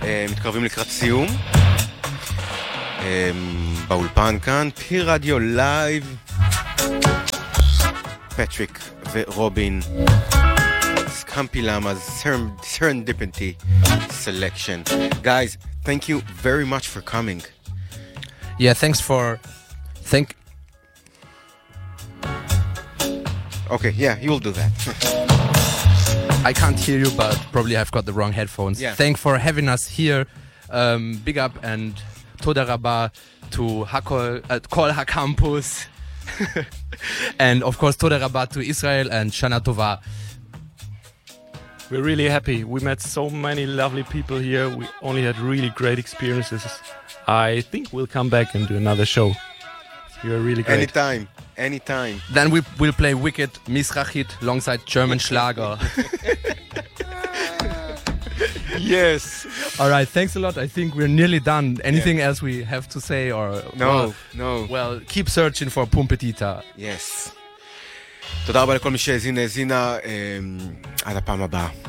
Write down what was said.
מתקרבים לקראת סיום. באולפן כאן, פי רדיו לייב. פטריק ורובין. סקמפי למאז, Serendipity selection. Guys, thank you very much for coming. Yeah, thanks for... Okay, yeah, you'll do that. I can't hear you, but probably I've got the wrong headphones. Yeah. Thanks for having us here. Big up and Toda Rabba to Kol HaCampus. And of course Toda Rabba to Israel and Shana Tova. We're really happy. We met so many lovely people here. We only had really great experiences. I think we'll come back and do another show. You're really great. Anytime. Then we will play Wicked Mizrachit alongside German Schlager. Yes. All right, thanks a lot. I think we're nearly done. Anything else we have to say? Or No. Well, keep searching for Pumpetita. Yes. תודה רבה לכל מי שהאזינה. עד הפעם הבאה.